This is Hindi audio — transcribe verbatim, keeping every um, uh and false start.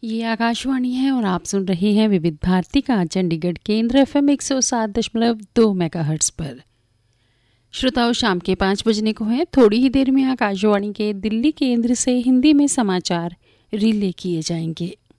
ये आकाशवाणी है और आप सुन रहे हैं विविध भारती का चंडीगढ़ केंद्र एफ एम एक सौ सात दशमलव दो मेगाहर्ट्ज पर। श्रोताओं, शाम के पाँच बजने को है। थोड़ी ही देर में आकाशवाणी के दिल्ली केंद्र से हिंदी में समाचार रिले किए जाएंगे।